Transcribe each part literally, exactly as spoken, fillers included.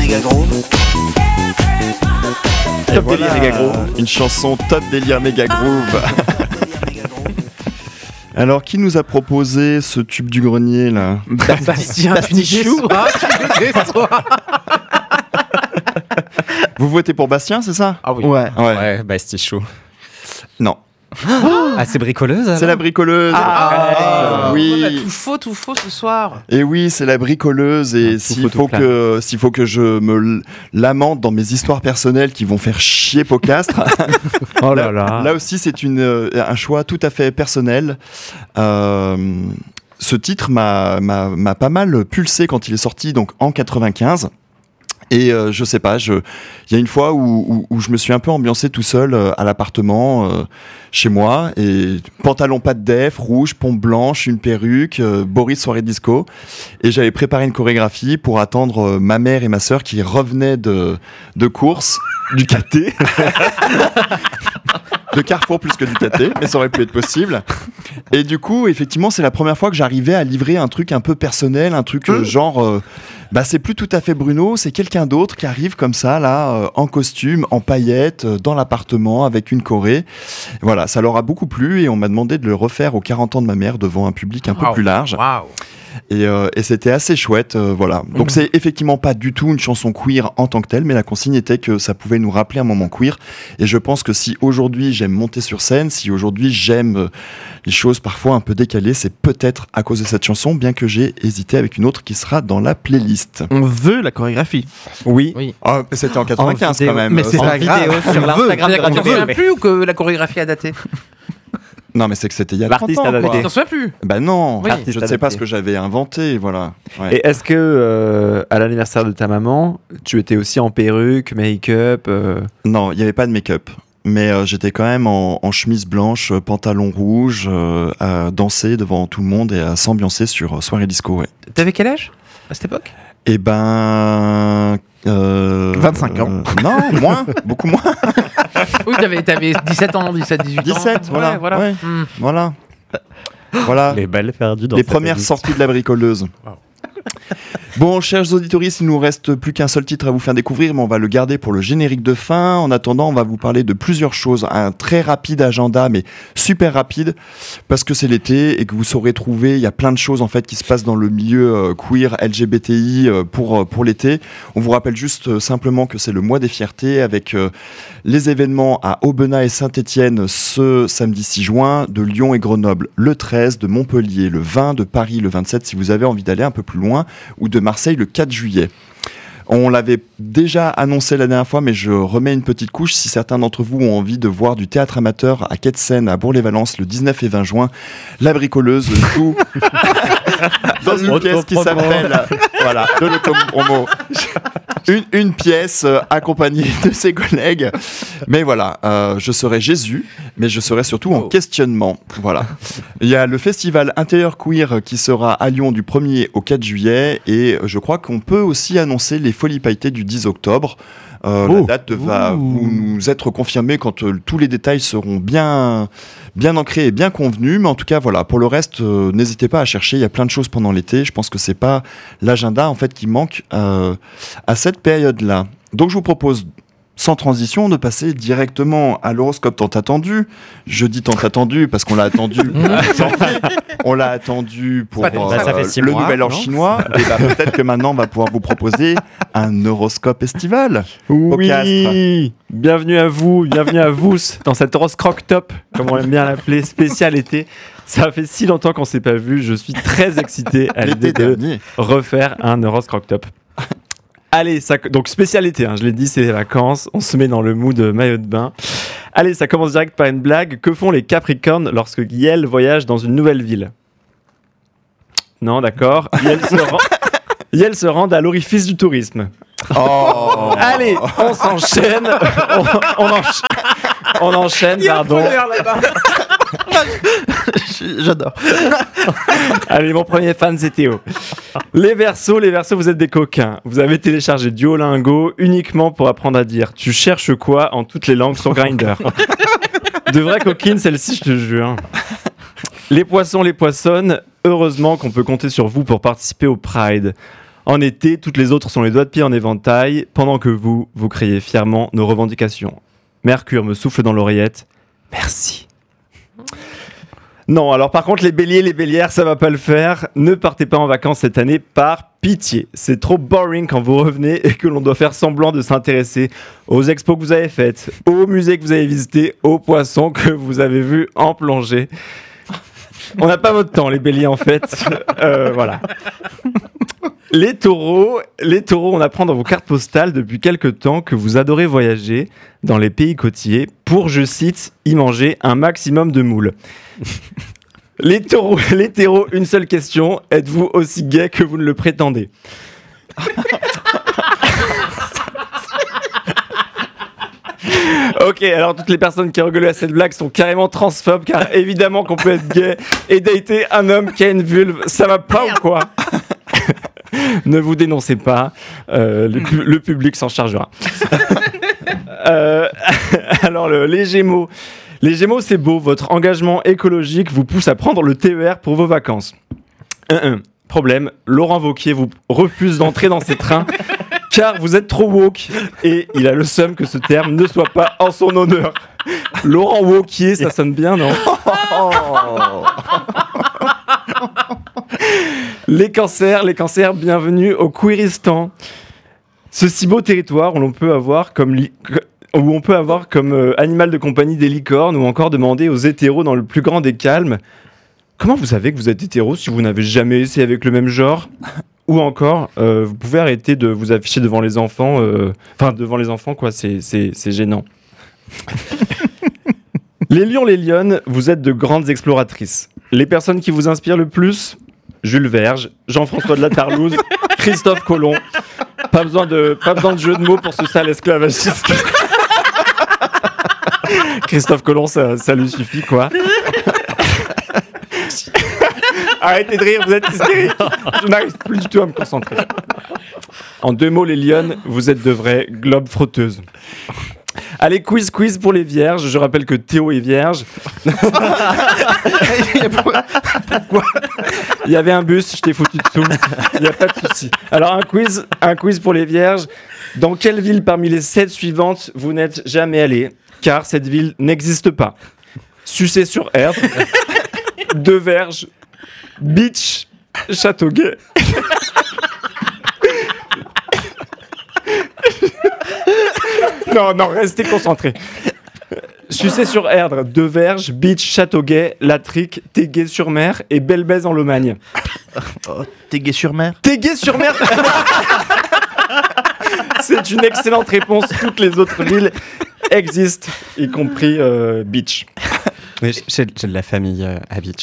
méga groove. Top voilà, délire méga groove. Une chanson top délire méga groove. Alors, qui nous a proposé ce tube du grenier là? Bastien, tu n'y déçois, tu n'y déçois. Vous votez pour Bastien, c'est ça? Ah oui. Ouais. Ouais. Ouais, Bastien chaud. Non. Ah, c'est bricoleuse alors? C'est la bricoleuse. Ah, ah oui. On a tout faux, tout faux ce soir. Et oui, c'est la bricoleuse. Et tout s'il faut, faut que, s'il faut que je me lamente dans mes histoires personnelles qui vont faire chier Pocastre. Oh là là. Là aussi, c'est une, un choix tout à fait personnel. Euh, ce titre m'a, m'a, m'a pas mal pulsé quand il est sorti, donc en quatre-vingt-quinze. Et euh, je sais pas, je... il y a une fois où, où, où je me suis un peu ambiancé tout seul euh, à l'appartement, euh, chez moi, et pantalon pas de def, rouge, pompe blanche, une perruque, euh, Boris soirée disco, et j'avais préparé une chorégraphie pour attendre euh, ma mère et ma sœur qui revenaient de, de course, du K T, de Carrefour plus que du K T, mais ça aurait pu être possible. Et du coup, effectivement, c'est la première fois que j'arrivais à livrer un truc un peu personnel, un truc euh, genre... Euh, bah c'est plus tout à fait Bruno, c'est quelqu'un d'autre qui arrive comme ça là, euh, en costume, en paillettes, euh, dans l'appartement avec une choré. Voilà, ça leur a beaucoup plu et on m'a demandé de le refaire aux quarante ans de ma mère devant un public un wow. peu plus large. Waouh. Et, euh, et c'était assez chouette, euh, voilà. Donc mmh. c'est effectivement pas du tout une chanson queer en tant que telle, mais la consigne était que ça pouvait nous rappeler un moment queer. Et je pense que si aujourd'hui j'aime monter sur scène, si aujourd'hui j'aime euh, les choses parfois un peu décalées, c'est peut-être à cause de cette chanson, bien que j'ai hésité avec une autre qui sera dans la playlist. On veut la chorégraphie. Oui. Oui. Oh, c'était en quatre-vingt-quinze en vidéo, quand même. Mais c'est en pas vidéo grave. sur l'Instagram de Tu Radio t'en souviens B. plus ou que la chorégraphie a daté? Non, mais c'est que c'était il y a L'artiste trente ans, a daté. quoi. Tu t'en souviens plus? Bah non, Oui. je ne sais pas ce que j'avais inventé, voilà. Ouais. Et est-ce que euh, à l'anniversaire de ta maman, tu étais aussi en perruque, make-up euh... Non, il n'y avait pas de make-up. Mais euh, j'étais quand même en, en chemise blanche, euh, pantalon rouge, euh, à danser devant tout le monde et à s'ambiancer sur euh, soirée disco, ouais. T'avais quel âge à cette époque? Eh ben... Euh, vingt-cinq ans. Euh, non, moins, beaucoup moins. Oui, t'avais, t'avais dix-sept ans, dix-sept, dix-huit ans. dix-sept, voilà. Ouais, voilà. Ouais. Mmh. Voilà. Voilà. Les balles perdues dans Les cette premières playlist. sorties de la bricoleuse. Wow. Bon, chers auditeurs, il nous reste plus qu'un seul titre à vous faire découvrir, mais on va le garder pour le générique de fin. En attendant, on va vous parler de plusieurs choses. Un très rapide agenda, mais super rapide, parce que c'est l'été et que vous saurez trouver, il y a plein de choses en fait qui se passent dans le milieu euh, queer, L G B T I euh, pour, euh, pour l'été. On vous rappelle juste euh, simplement que c'est le mois des fiertés avec euh, les événements à Aubenas et Saint-Étienne ce samedi six juin, de Lyon et Grenoble le treize, de Montpellier le vingt, de Paris le vingt-sept si vous avez envie d'aller un peu plus loin, ou de Marseille le quatre juillet. On l'avait déjà annoncé la dernière fois, mais je remets une petite couche. Si certains d'entre vous ont envie de voir du théâtre amateur à Quai de Seine, à Bourg-les-Valence, le dix-neuf et vingt juin, La Bricoleuse joue dans une pièce qui s'appelle voilà, de l'autopromo. Une, une pièce euh, accompagnée de ses collègues. Mais voilà, euh, je serai Jésus, mais je serai surtout en questionnement. Voilà. Il y a le festival Intérieur Queer qui sera à Lyon du premier au quatre juillet. Et je crois qu'on peut aussi annoncer les Folies Pailletées du dix octobre. Euh, oh. La date va vous nous être confirmée quand euh, tous les détails seront bien, bien ancrés et bien convenus. Mais en tout cas, voilà. Pour le reste, euh, n'hésitez pas à chercher. Il y a plein de choses pendant l'été. Je pense que c'est pas l'agenda en fait qui manque euh, à cette période-là. Donc, je vous propose, sans transition, de passer directement à l'horoscope tant attendu. Je dis tant attendu parce qu'on l'a attendu. On l'a attendu pour Bah, euh, ça fait six le mois, nouvel an non chinois. Et bah, peut-être que maintenant, on va pouvoir vous proposer un horoscope estival. Oui, bienvenue à vous, bienvenue à vous dans cette rose croc top, comme on aime bien l'appeler, spécial été. Ça fait si longtemps qu'on s'est pas vu, je suis très excité à l'idée L'été de dernier. refaire un rose croc top. Allez, ça, donc spécialité, hein, je l'ai dit, c'est les vacances, on se met dans le mood maillot de bain. Allez, ça commence direct par une blague. Que font les Capricornes lorsque Yael voyage dans une nouvelle ville? Non, d'accord. Yael se, rend... Yael se rend à l'orifice du tourisme. Oh. Allez, on s'enchaîne. On, on, encha... on enchaîne, pardon. J'adore. Allez, mon premier fan, c'est Théo. Les Verseaux, les Verseaux, vous êtes des coquins. Vous avez téléchargé Duolingo uniquement pour apprendre à dire « Tu cherches quoi ?» en toutes les langues sur Grindr. De vraies coquines, celle-ci, je te jure. Les Poissons, les Poissonnes, heureusement qu'on peut compter sur vous pour participer au Pride. En été, toutes les autres sont les doigts de pied en éventail, pendant que vous, vous criez fièrement nos revendications. Mercure me souffle dans l'oreillette. Merci. Non, alors par contre, les béliers, les bélières, ça va pas le faire. Ne partez pas en vacances cette année par pitié. C'est trop boring quand vous revenez et que l'on doit faire semblant de s'intéresser aux expos que vous avez faites, aux musées que vous avez visités, aux poissons que vous avez vus en plongée. On n'a pas votre temps, les béliers, en fait. Euh, voilà. Les taureaux, les taureaux, on apprend dans vos cartes postales depuis quelque temps que vous adorez voyager dans les pays côtiers pour, je cite, y manger un maximum de moules. Les taureaux, les taureaux, une seule question, êtes-vous aussi gay que vous ne le prétendez? Ok, alors toutes les personnes qui ont rigolé à cette blague sont carrément transphobes, car évidemment qu'on peut être gay et dater un homme qui a une vulve, ça va pas ou quoi? Ne vous dénoncez pas, euh, le, pu- le public s'en chargera. euh, alors le, les Gémeaux, les Gémeaux c'est beau, votre engagement écologique vous pousse à prendre le T E R pour vos vacances. Un, un. Problème, Laurent Wauquiez vous refuse d'entrer dans ces trains car vous êtes trop woke et il a le seum que ce terme ne soit pas en son honneur. Laurent Wauquiez, ça sonne bien, non? Les cancers, les cancers, bienvenue au Queeristan. Ce si beau territoire où l'on peut avoir comme li- où on peut avoir comme euh, animal de compagnie des licornes ou encore demander aux hétéros dans le plus grand des calmes. Comment vous savez que vous êtes hétéro si vous n'avez jamais essayé avec le même genre? Ou encore, euh, vous pouvez arrêter de vous afficher devant les enfants. euh, Enfin, devant les enfants, quoi, c'est, c'est, c'est gênant. Les lions, les lionnes, vous êtes de grandes exploratrices. Les personnes qui vous inspirent le plus, Jules Verge, Jean-François de la Tarlouse, Christophe Colomb. Pas besoin de, pas besoin de jeu de mots pour ce sale esclavagiste. Christophe Colomb, ça, ça lui suffit, quoi. Arrêtez de rire, vous êtes hystérique. Je n'arrive plus du tout à me concentrer. En deux mots, les lionnes, vous êtes de vraies globes frotteuses. Allez, quiz, quiz pour les vierges. Je rappelle que Théo est vierge. Pourquoi? Il y avait un bus, je t'ai foutu dessous. Il n'y a pas de souci. Alors, un quiz, un quiz pour les vierges. Dans quelle ville parmi les sept suivantes vous n'êtes jamais allé? Car cette ville n'existe pas. Sucé-sur-Erdre, Deux-Verges, Beach, Châteauguay. Non, non, restez concentrés. Sucé-sur-Erdre, Deux-Verges, Beach, Châteauguay, Latrique, Tégué-sur-Mer et Belle-Bèze en Lomagne. Oh, Tégué-sur-Mer. Tégué-sur-Mer. C'est une excellente réponse. Toutes les autres villes existent, y compris euh, Beach. Mais j'ai, j'ai de la famille euh, à Beach.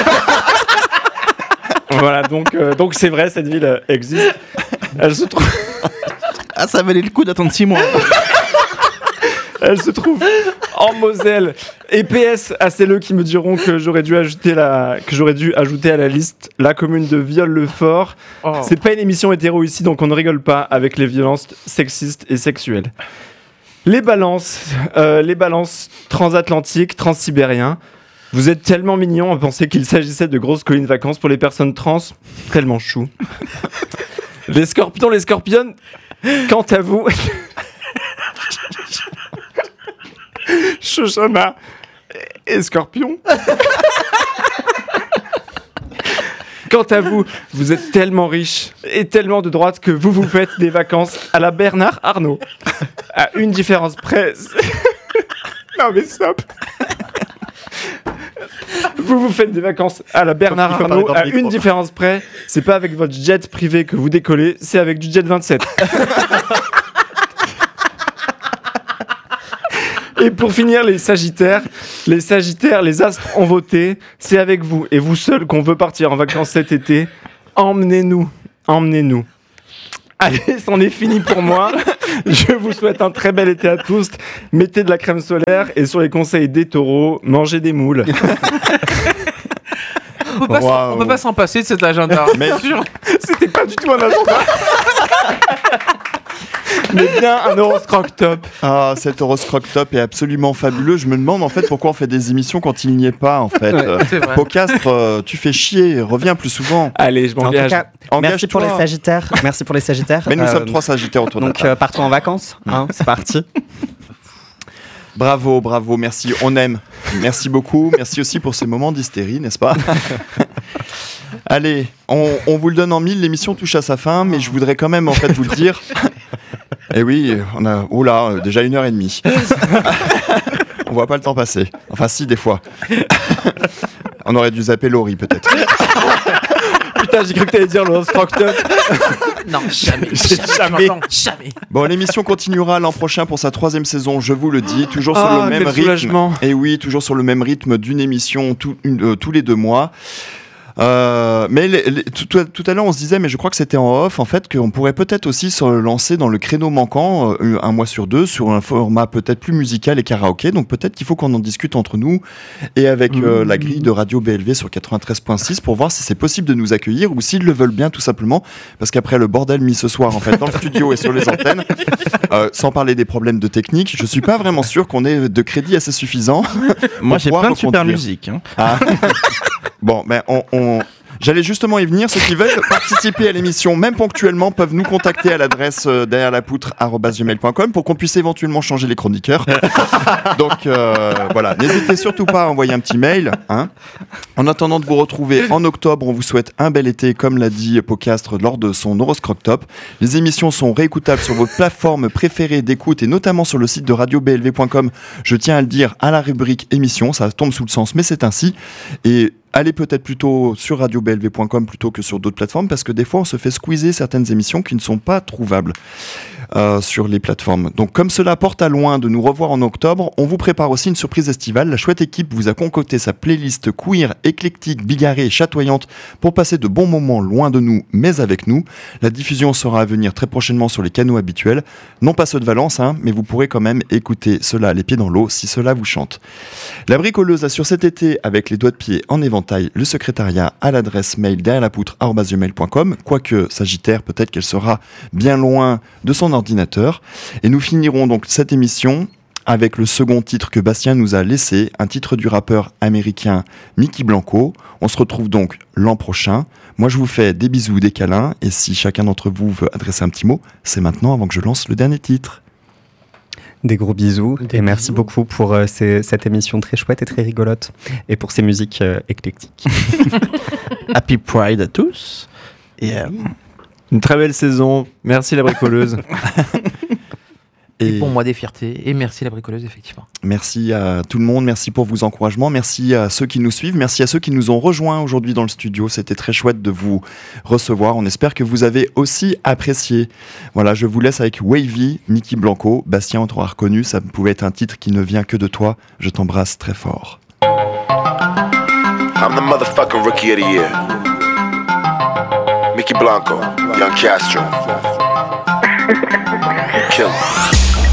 Voilà, donc euh, donc c'est vrai, cette ville euh, existe. Elle se trouve, Ah, ça valait le coup d'attendre six mois. elle se trouve en Moselle. Et P S à celles qui me diront que j'aurais dû ajouter la que j'aurais dû ajouter à la liste la commune de Viol-le-Fort. Oh. C'est pas une émission hétéro ici, donc on ne rigole pas avec les violences sexistes et sexuelles. Les balances, euh, les balances transatlantiques, transsibériens. Vous êtes tellement mignons à penser qu'il s'agissait de grosses collines vacances pour les personnes trans. Tellement chou. Les scorpions, les scorpionnes. Quant à vous, Shoshana et Scorpion. Quant à vous, vous êtes tellement riche et tellement de droite que vous vous faites des vacances à la Bernard Arnault. À une différence près. Non mais stop. Vous vous faites des vacances à la Bernard Il faut Arnault parler dans à le micro. une différence près. C'est pas avec votre jet privé que vous décollez, c'est avec du jet vingt-sept. Et pour finir, les Sagittaires, les Sagittaires, les astres ont voté. C'est avec vous et vous seuls qu'on veut partir en vacances cet été. Emmenez-nous, emmenez-nous. Allez, c'en est fini pour moi. Je vous souhaite un très bel été à tous. Mettez de la crème solaire et sur les conseils des taureaux, mangez des moules. On peut pas, s'en- on peut pas s'en passer de cet agenda. Mais Sûr. C'était pas du tout un agenda. Mais bien un Euros Croc Top. Ah, cet Euros Croc Top est absolument fabuleux. Je me demande en fait pourquoi on fait des émissions quand il n'y est pas en fait. Euh, C'est vrai. Pocastre, euh, tu fais chier, reviens plus souvent. Allez, je En tout m'engage. cas, merci pour les Engage-toi. Sagittaires. Merci pour les Sagittaires. Mais nous Euh, sommes trois Sagittaires autour de la Donc table. euh, partons en vacances. Hein, c'est parti. Bravo, bravo, merci, on aime. Merci beaucoup, merci aussi pour ce moment d'hystérie, n'est-ce pas? Allez, on, on vous le donne en mille, l'émission touche à sa fin, mais je voudrais quand même en fait vous le dire. Eh oui, on a, oh là, euh, déjà une heure et demie. On voit pas le temps passer. Enfin si, des fois. On aurait dû zapper Laurie peut-être. Putain, j'ai cru que t'allais dire l'Euros Croc Top. Non, jamais. Jamais. J'entends, jamais. Bon, l'émission continuera l'an prochain pour sa troisième saison, je vous le dis, toujours sur Ah, le même quel rythme. soulagement. Et oui, toujours sur le même rythme d'une émission tout- une- euh, tous les deux mois. Euh, mais les- les- tout, tout- tout à l'heure, on se disait, mais je crois que c'était en off, en fait, qu'on pourrait peut-être aussi se lancer dans le créneau manquant, euh, un mois sur deux, sur un format peut-être plus musical et karaoké. Donc peut-être qu'il faut qu'on en discute entre nous et avec euh, la grille de Radio B L V sur quatre-vingt-treize point six pour voir si c'est possible de nous accueillir ou s'ils le veulent bien, tout simplement. Parce qu'après le bordel mis ce soir, en fait, dans le studio et sur les antennes, euh, sans parler des problèmes de technique, je suis pas vraiment sûr qu'on ait de crédit assez suffisant. Moi, pour j'ai pouvoir plein de super reconduire. musique. Hein. Ah. Bon, ben on, on- j'allais justement y venir. Ceux qui veulent participer à l'émission, même ponctuellement, peuvent nous contacter à l'adresse euh, derrière la poutre arobase gmail point com pour qu'on puisse éventuellement changer les chroniqueurs. Donc euh, voilà, n'hésitez surtout pas à envoyer un petit mail. Hein. En attendant de vous retrouver en octobre, on vous souhaite un bel été, comme l'a dit Pocastre lors de son Euros Croc Top. Les émissions sont réécoutables sur vos plateformes préférées d'écoute et notamment sur le site de radio b l v point com. Je tiens à le dire, à la rubrique émission, ça tombe sous le sens, mais c'est ainsi. Et allez peut-être plutôt sur radio b l v point com plutôt que sur d'autres plateformes parce que des fois on se fait squeezer certaines émissions qui ne sont pas trouvables euh, sur les plateformes. Donc comme cela porte à loin de nous revoir en octobre, on vous prépare aussi une surprise estivale. La chouette équipe vous a concocté sa playlist queer, éclectique, bigarrée et chatoyante pour passer de bons moments loin de nous mais avec nous. La diffusion sera à venir très prochainement sur les canaux habituels. Non pas ceux de Valence, hein, mais vous pourrez quand même écouter cela les pieds dans l'eau si cela vous chante. La bricoleuse assure cet été avec les doigts de pied en éventail le secrétariat à l'adresse mail derrière la poutre arobase gmail point com, quoique Sagittaire, peut-être qu'elle sera bien loin de son ordinateur. Et nous finirons donc cette émission avec le second titre que Bastien nous a laissé, un titre du rappeur américain Mickey Blanco. On se retrouve donc l'an prochain. Moi je vous fais des bisous, des câlins, et si chacun d'entre vous veut adresser un petit mot, c'est maintenant avant que je lance le dernier titre. Des gros bisous Des et merci bisous. beaucoup pour euh, ces- cette émission très chouette et très rigolote et pour ces musiques euh, éclectiques. Happy Pride à tous. Et euh, Une très belle saison. Merci la bricoleuse. Et Bon mois des fiertés. Et merci la bricoleuse, effectivement. merci à tout le monde, merci pour vos encouragements, merci à ceux qui nous suivent, merci à ceux qui nous ont rejoints aujourd'hui dans le studio. C'était très chouette de vous recevoir. On espère que vous avez aussi apprécié. Voilà, je vous laisse avec Wavy, Mickey Blanco. Bastien, on t'aura reconnu, ça pouvait être un titre qui ne vient que de toi. Je t'embrasse très fort. I'm the motherfucking rookie of the year. Mickey Blanco, Young Castro. Kill 'em.